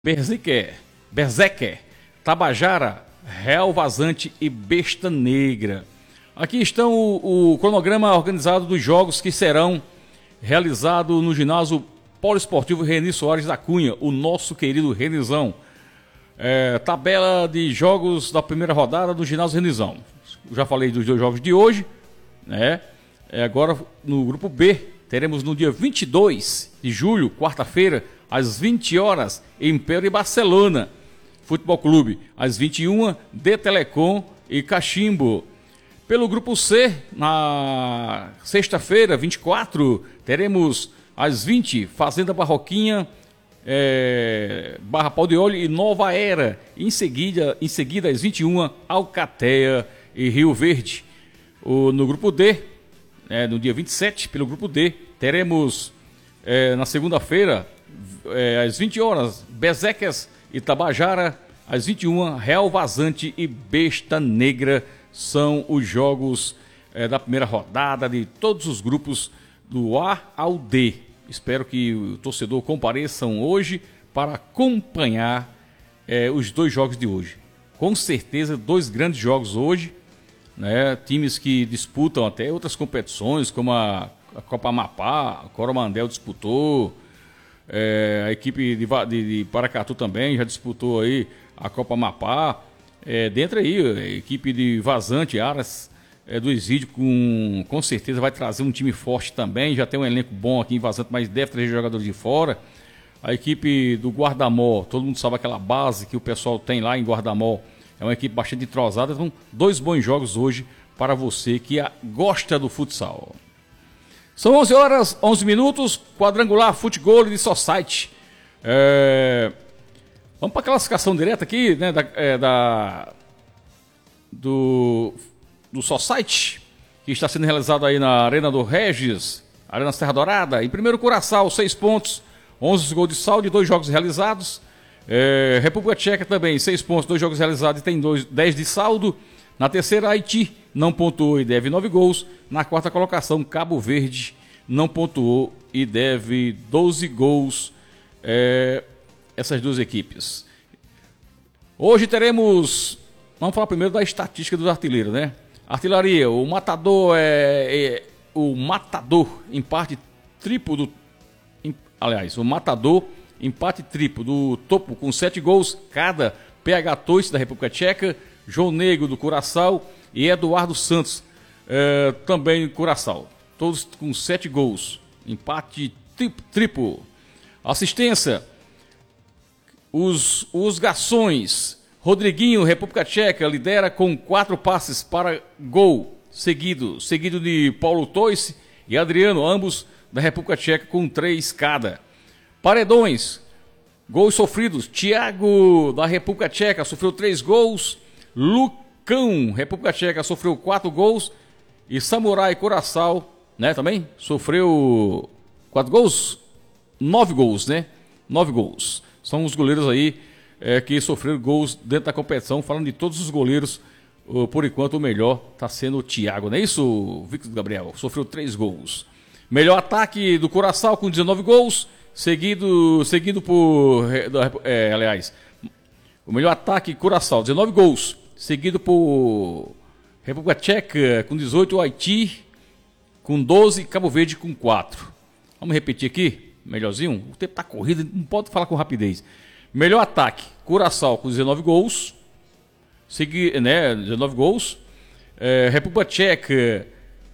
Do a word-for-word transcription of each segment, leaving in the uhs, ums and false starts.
Berserker, Berserker, Tabajara, Real Vazante e Besta Negra. Aqui estão o, o cronograma organizado dos jogos que serão realizados no ginásio poliesportivo Reni Soares da Cunha, o nosso querido Renizão. É, tabela de jogos da primeira rodada do ginásio Renizão. Eu já falei dos dois jogos de hoje, né? É, agora no grupo B, teremos no dia vinte e dois de julho, quarta-feira, às vinte horas, Império e Barcelona Futebol Clube. Às vinte e uma, De Telecom e Cachimbo. Pelo grupo C, na sexta-feira, vinte e quatro, teremos às vinte, Fazenda Barroquinha, é, Barra Pau de Olho e Nova Era. Em seguida, em seguida às vinte e uma, Alcateia e Rio Verde. O, no grupo D, é, no dia vinte e sete, pelo grupo D, teremos é, na segunda-feira, é, às vinte horas, Bezecas e Tabajara. Às vinte e uma, Real Vazante e Besta Negra. São os jogos é, da primeira rodada de todos os grupos do A ao D. Espero que o torcedor compareçam hoje para acompanhar é, os dois jogos de hoje. Com certeza, dois grandes jogos hoje, né? Times que disputam até outras competições, como a, a Copa Amapá, a Coromandel disputou, é, a equipe de, de, de Paracatu também já disputou aí a Copa Amapá. É, dentro aí, a equipe de Vazante, Aras é, do Exídio, com, com certeza vai trazer um time forte também. Já tem um elenco bom aqui em Vazante, mas deve trazer jogadores de fora. A equipe do Guardamó, todo mundo sabe aquela base que o pessoal tem lá em Guardamó. É uma equipe bastante entrosada. Então, dois bons jogos hoje para você que a, gosta do futsal. São onze horas, onze minutos, quadrangular Futebol de Society. É... Vamos para a classificação direta aqui, né, da, é, da, do, do Society, que está sendo realizado aí na Arena do Regis, Arena Serra Dourada. Em primeiro, Curaçao, seis pontos, onze gols de saldo e dois jogos realizados. É, República Tcheca também, seis pontos, dois jogos realizados e tem dois, dez de saldo. Na terceira, Haiti não pontuou e deve nove gols. Na quarta colocação, Cabo Verde não pontuou e deve doze gols. É... essas duas equipes. Hoje teremos, vamos falar primeiro da estatística dos artilheiros, né? Artilharia, o Matador é, é o Matador empate triplo do, em, aliás, o Matador empate triplo do topo com sete gols cada. P H Toice da República Tcheca, João Negro do Curaçao e Eduardo Santos é, também do Curaçao, todos com sete gols, empate triplo. Assistência, Os, os garçons, Rodriguinho, República Tcheca, lidera com quatro passes para gol, seguido, seguido de Paulo Toice e Adriano, ambos da República Tcheca com três cada. Paredões, gols sofridos, Thiago da República Tcheca sofreu três gols, Lucão, República Tcheca sofreu quatro gols e Samurai Curaçao, né, também sofreu quatro gols, nove gols, né, nove gols. São os goleiros aí é, que sofreram gols dentro da competição. Falando de todos os goleiros, uh, por enquanto o melhor está sendo o Thiago, não é isso, Victor Gabriel? Sofreu três gols. Melhor ataque do Curaçao com dezenove gols, seguido, seguido por... É, aliás, o melhor ataque Curaçao, dezenove gols, seguido por República Tcheca com dezoito, Haiti com doze, Cabo Verde com quatro. Vamos repetir aqui? Melhorzinho, o tempo tá corrido, não pode falar com rapidez. Melhor ataque, Curaçao com dezenove gols, segui, né, dezenove gols. É, República Tcheca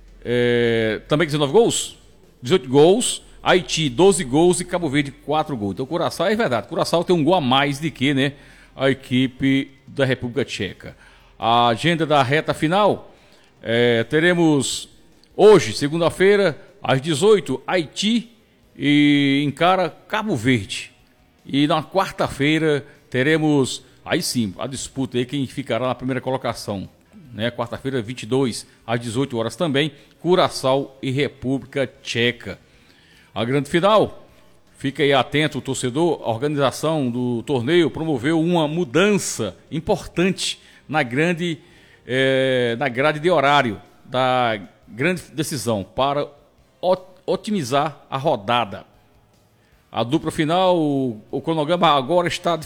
é, também dezenove gols, dezoito gols. Haiti doze gols e Cabo Verde quatro gols. Então Curaçao, é verdade, Curaçao tem um gol a mais do que, né, a equipe da República Tcheca. A agenda da reta final, é, teremos hoje, segunda-feira, às dezoito, Haiti e encara Cabo Verde. E na quarta-feira teremos, aí sim, a disputa aí, quem ficará na primeira colocação, né? Quarta-feira, vinte e dois, às dezoito horas também, Curaçao e República Tcheca. A grande final, fica aí atento o torcedor, a organização do torneio promoveu uma mudança importante na grande, é, na grade de horário da grande decisão para otimizar a rodada. A dupla final, o, o cronograma agora está